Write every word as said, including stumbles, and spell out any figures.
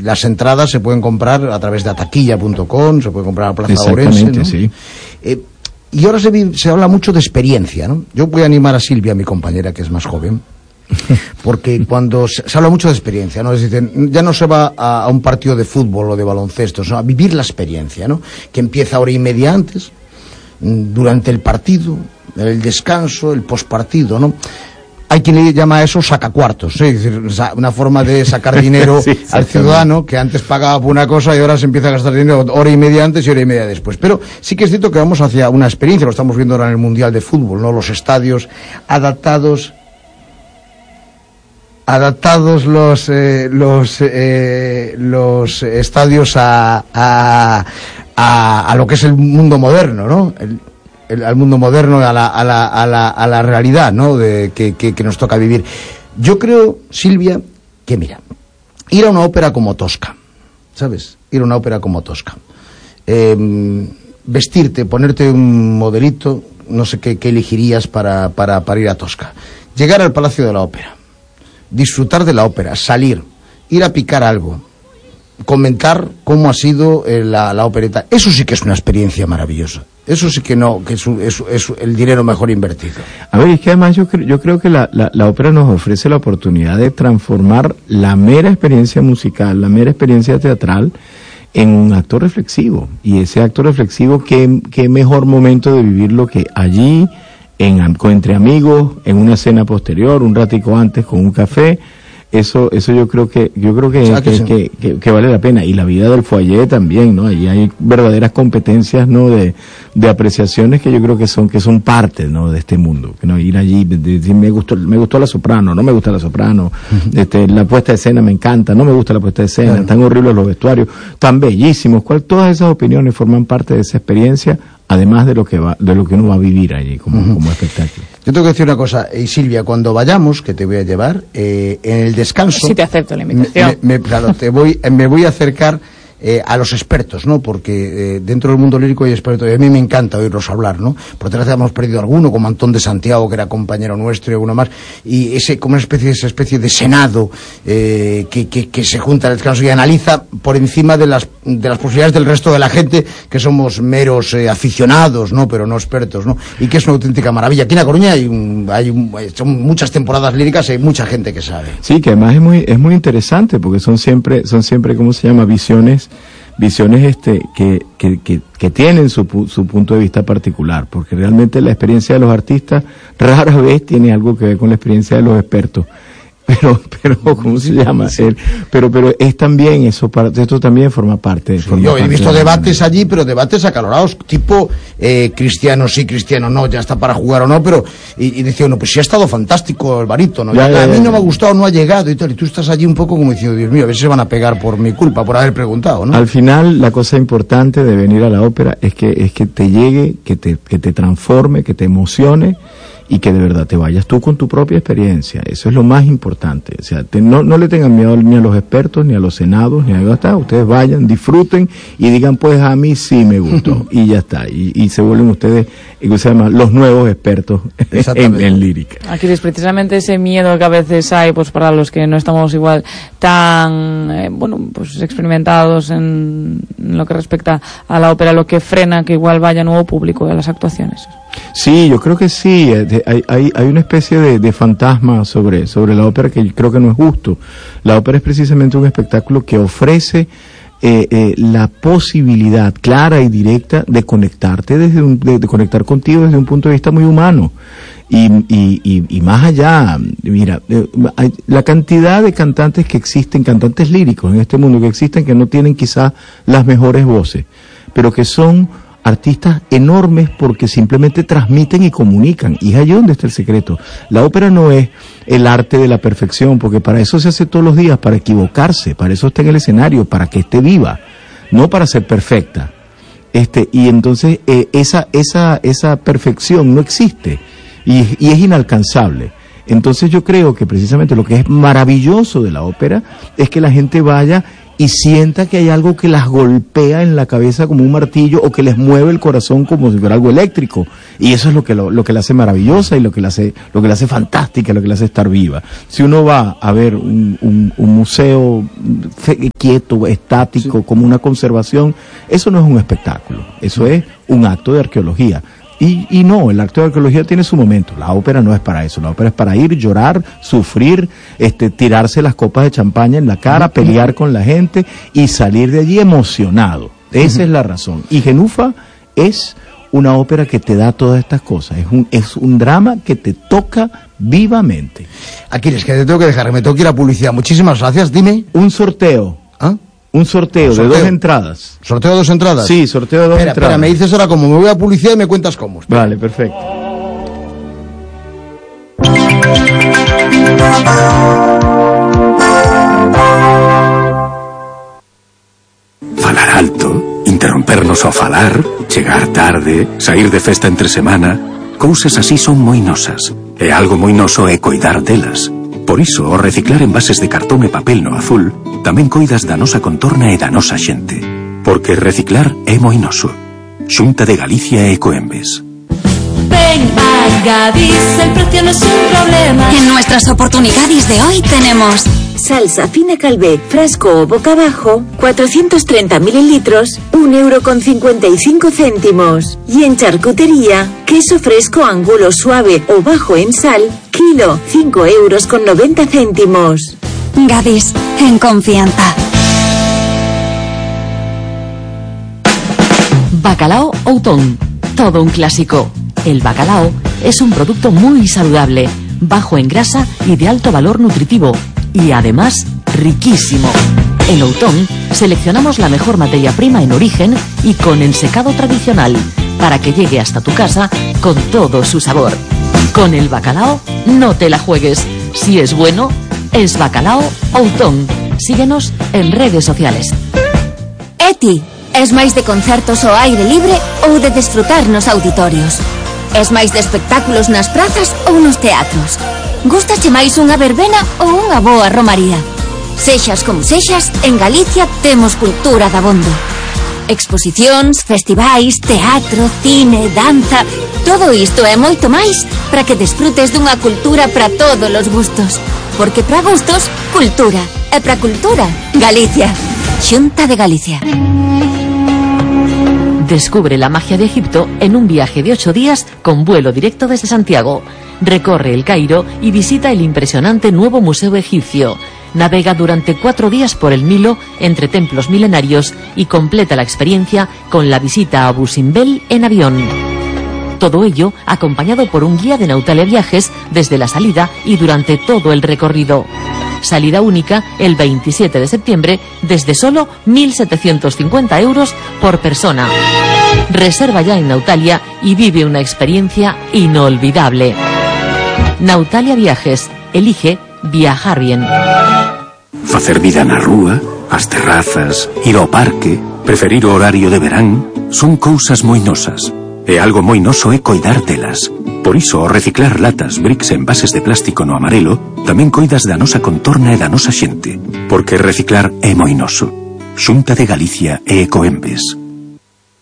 las entradas se pueden comprar a través de ataquilla punto com, se puede comprar a Plaza Ourense, ¿no? Sí. Eh, y ahora se, se habla mucho de experiencia, ¿no? Yo voy a animar a Silvia, mi compañera, que es más joven, porque cuando se, se habla mucho de experiencia, ¿no? Es decir, ya no se va a, a un partido de fútbol o de baloncesto, sino a vivir la experiencia, ¿no? Que empieza hora y media antes, durante el partido, el descanso, el pospartido, ¿no? Hay quien le llama a eso sacacuartos, ¿sí? Es decir, una forma de sacar dinero sí, al ciudadano que antes pagaba por una cosa y ahora se empieza a gastar dinero hora y media antes y hora y media después. Pero sí que es cierto que vamos hacia una experiencia, lo estamos viendo ahora en el Mundial de Fútbol, ¿no? Los estadios adaptados, adaptados los eh, los eh, los estadios a, a a a lo que es el mundo moderno, ¿no? El, El, al mundo moderno, a la, a la, a la, a la realidad, ¿no? De, que, que, que nos toca vivir. Yo creo, Silvia, que mira, ir a una ópera como Tosca, ¿sabes? Ir a una ópera como Tosca. Eh, vestirte, ponerte un modelito, no sé qué, qué elegirías para, para, para ir a Tosca. Llegar al Palacio de la Ópera, disfrutar de la ópera, salir, ir a picar algo, comentar cómo ha sido eh, la, la opereta. Eso sí que es una experiencia maravillosa. Eso sí que no, que es, es, es el dinero mejor invertido. A ver, es que además yo, creo, yo creo que la, la, la ópera nos ofrece la oportunidad de transformar la mera experiencia musical, la mera experiencia teatral, en un acto reflexivo. Y ese acto reflexivo, qué, qué mejor momento de vivirlo que allí, en, entre amigos, en una cena posterior, un ratico antes con un café. Eso, eso yo creo que, yo creo que, o sea, que, que, que, que, que vale la pena. Y la vida del foyer también, ¿no? Allí hay verdaderas competencias, ¿no? De, de apreciaciones que yo creo que son, que son parte, ¿no? De este mundo. ¿No? Ir allí, decir, me gustó, me gustó la soprano, no me gusta la soprano, uh-huh. este, la puesta de escena me encanta, no me gusta la puesta de escena, uh-huh. Tan horribles los vestuarios, tan bellísimos, cual, todas esas opiniones forman parte de esa experiencia, además de lo que va, de lo que uno va a vivir allí como, uh-huh. como espectáculo. Yo tengo que decir una cosa, y Silvia, cuando vayamos, que te voy a llevar, eh, en el descanso... Sí, te acepto la invitación. Me, me, claro, te voy, me voy a acercar eh, a los expertos, ¿no? Porque eh, dentro del mundo lírico hay expertos, y a mí me encanta oírlos hablar, ¿no? Por desgracia hemos perdido alguno, como Antón de Santiago, que era compañero nuestro, y alguno más, y ese, como una especie, esa especie de senado eh, que, que, que se junta al descanso y analiza por encima de las, de las posibilidades del resto de la gente, que somos meros eh, aficionados, ¿no? Pero no expertos, ¿no? Y que es una auténtica maravilla. Aquí en La Coruña hay, un, hay un, son muchas temporadas líricas y hay mucha gente que sabe. Sí, que además es muy, es muy interesante, porque son siempre, son siempre, ¿cómo se llama? Visiones visiones este que, que, que, que tienen su, su punto de vista particular, porque realmente la experiencia de los artistas rara vez tiene algo que ver con la experiencia de los expertos. Pero, pero, ¿cómo se llama? Sí. El, pero, pero es también eso, para, esto también forma parte. Sí, forma yo parte he visto de debates allí, pero debates acalorados, tipo, eh, cristiano sí, cristiano no, ya está para jugar o no, pero, y, y decía uno, pues sí ha estado fantástico el barítono, ya, ya, ya, a mí no me ha gustado, no ha llegado y tal, y tú estás allí un poco como diciendo, Dios mío, a ver si se van a pegar por mi culpa, por haber preguntado, ¿no? Al final, la cosa importante de venir a la ópera es que, es que te llegue, que te, que te transforme, que te emocione, y que de verdad te vayas tú con tu propia experiencia. Eso es lo más importante. O sea, te, no, no le tengan miedo ni a los expertos, ni a los senados, ni a ya está. Ustedes vayan, disfruten y digan, pues a mí sí me gustó. Y ya está. Y, y se vuelven ustedes, ¿cómo se llama? Los nuevos expertos en, en lírica. Aquí es precisamente ese miedo que a veces hay, pues para los que no estamos igual tan, eh, bueno, pues experimentados en, en lo que respecta a la ópera, lo que frena que igual vaya nuevo público a las actuaciones. Sí, yo creo que sí. Hay, hay, hay una especie de, de fantasma sobre, sobre la ópera que yo creo que no es justo. La ópera es precisamente un espectáculo que ofrece eh, eh, la posibilidad clara y directa de conectarte desde un, de, de conectar contigo desde un punto de vista muy humano. Y, y, y, y más allá, mira, eh, hay, la cantidad de cantantes que existen, cantantes líricos en este mundo que existen, que no tienen quizás las mejores voces, pero que son artistas enormes porque simplemente transmiten y comunican, y es allí donde está el secreto. La ópera no es el arte de la perfección, porque para eso se hace todos los días, para equivocarse, para eso está en el escenario, para que esté viva, no para ser perfecta. Este, y entonces eh, esa, esa, esa perfección no existe, y, y es inalcanzable. Entonces yo creo que precisamente lo que es maravilloso de la ópera es que la gente vaya y sienta que hay algo que las golpea en la cabeza como un martillo o que les mueve el corazón como si fuera algo eléctrico. Y eso es lo que lo, lo que la hace maravillosa y lo que la hace lo que la hace fantástica, lo que la hace estar viva. Si uno va a ver un, un, un museo fe, quieto, estático, sí, como una conservación, eso no es un espectáculo, eso es un acto de arqueología. Y, y no, el acto de arqueología tiene su momento. La ópera no es para eso. La ópera es para ir, llorar, sufrir, este, tirarse las copas de champaña en la cara, pelear con la gente y salir de allí emocionado. Esa uh-huh. es la razón. Y Genufa es una ópera que te da todas estas cosas. Es un, es un drama que te toca vivamente. Aquiles, que te tengo que dejar, me tengo que ir a publicidad. Muchísimas gracias. Dime. Un sorteo. ¿Ah? Un sorteo, ¿Un sorteo de dos entradas. ¿Sorteo de dos entradas? Sí, sorteo de dos espera, entradas. Espera, me dices ahora como me voy a publicidad y me cuentas cómo. Espera. Vale, perfecto. Falar alto, interrompernos ao falar, chegar tarde, sair de festa entre semana, cousas así son moi nosas. E algo moi noso é coidar delas. Por iso, ao reciclar envases de cartón e papel no azul, tamén coidas da nosa contorna e da nosa xente. Porque reciclar é moi noso. Xunta de Galicia e Ecoembes. Ven a Gadis, el precio no es un problema. En nuestras oportunidades de hoy tenemos salsa fina Calvé, frasco o boca abajo, cuatrocientos treinta mililitros, un euro con cincuenta y cinco céntimos. Y en charcutería, queso fresco angulo suave o bajo en sal, kilo, cinco euros con noventa céntimos. Gadis, en confianza. Bacalao Outón, todo un clásico. El bacalao es un producto muy saludable, bajo en grasa y de alto valor nutritivo, y además riquísimo. En Outón seleccionamos la mejor materia prima en origen y con ensecado tradicional, para que llegue hasta tu casa con todo su sabor. Con el bacalao no te la juegues. Si es bueno, es Bacalao Outón. Síguenos en redes sociales. Eti, es máis de concertos ao aire libre ou de desfrutar nos auditorios? Es máis de espectáculos nas prazas ou nos teatros? Gústache máis unha verbena ou unha boa romaría? Sexas como sexas, en Galicia temos cultura dabondo. Exposicións, festivais, teatro, cine, danza... Todo isto e moito máis para que desfrutes dunha cultura para todos os gustos. Porque para gustos, cultura. E para cultura, Galicia. Xunta de Galicia. Descubre la magia de Egipto en un viaje de ocho días con vuelo directo desde Santiago. Recorre el Cairo y visita el impresionante nuevo Museo Egipcio. Navega durante cuatro días por el Nilo entre templos milenarios y completa la experiencia con la visita a Abu Simbel en avión. Todo ello acompañado por un guía de Nautalia Viajes desde la salida y durante todo el recorrido. Salida única el veintisiete de septiembre desde solo mil setecientos cincuenta euros por persona. Reserva ya en Nautalia y vive una experiencia inolvidable. Nautalia Viajes. Elige viajar bien. Facer vida na rúa, as terrazas, ir ao parque, preferir o horario de verán, son cousas moi nosas. E algo moi noso é coidar delas. Por iso, ao reciclar latas, bricks e envases de plástico no amarelo, tamén coidas da nosa contorna e da nosa xente. Porque reciclar é moi noso. Xunta de Galicia e Ecoembes.